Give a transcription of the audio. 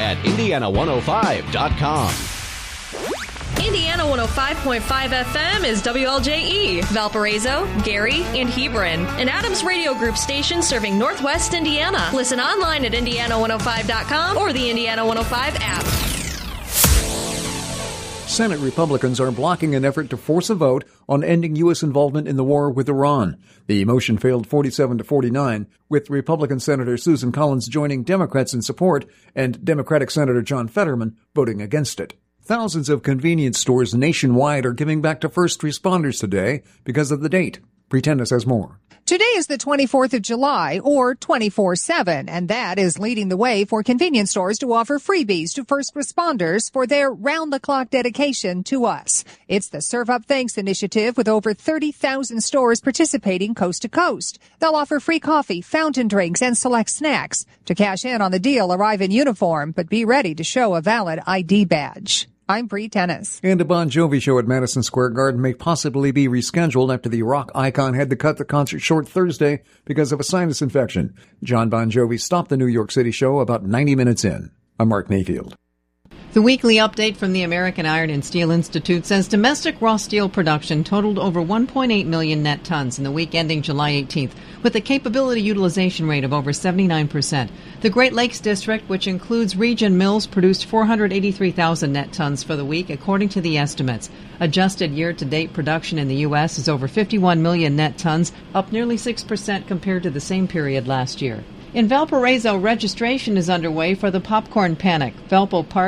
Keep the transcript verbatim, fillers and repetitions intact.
at indiana one oh five dot com. Indiana one oh five point five F M is W L J E, Valparaiso, Gary, and Hebron, an Adams Radio Group station serving Northwest Indiana. Listen online at indiana one oh five dot com or the Indiana one oh five app. Senate Republicans are blocking an effort to force a vote on ending U S involvement in the war with Iran. The motion failed forty-seven to forty-nine, with Republican Senator Susan Collins joining Democrats in support and Democratic Senator John Fetterman voting against it. Thousands of convenience stores nationwide are giving back to first responders today because of the date. Pretenda says more. Today is the twenty-fourth of July, or twenty-four seven, and that is leading the way for convenience stores to offer freebies to first responders for their round-the-clock dedication to us. It's the Serve Up Thanks initiative with over thirty thousand stores participating coast to coast. They'll offer free coffee, fountain drinks, and select snacks. To cash in on the deal, arrive in uniform, but be ready to show a valid I D badge. I'm Bree Tennis. And a Bon Jovi show at Madison Square Garden may possibly be rescheduled after the rock icon had to cut the concert short Thursday because of a sinus infection. John Bon Jovi stopped the New York City show about ninety minutes in. I'm Mark Mayfield. The weekly update from the American Iron and Steel Institute says domestic raw steel production totaled over one point eight million net tons in the week ending July eighteenth, with a capability utilization rate of over seventy-nine percent. The Great Lakes District, which includes region mills, produced four hundred eighty-three thousand net tons for the week, according to the estimates. Adjusted year-to-date production in the U S is over fifty-one million net tons, up nearly six percent compared to the same period last year. In Valparaiso, registration is underway for the Popcorn Panic. Valpo Park